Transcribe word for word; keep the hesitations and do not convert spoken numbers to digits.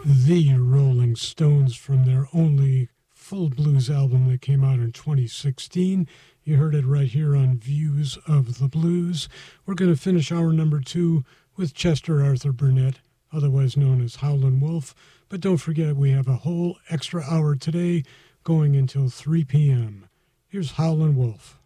the Rolling Stones from their only full blues album that came out in twenty sixteen. You heard it right here on Views of the Blues. We're going to finish hour number two with Chester Arthur Burnett, otherwise known as Howlin' Wolf. But don't forget, we have a whole extra hour today going until three p.m. Here's Howlin' Wolf.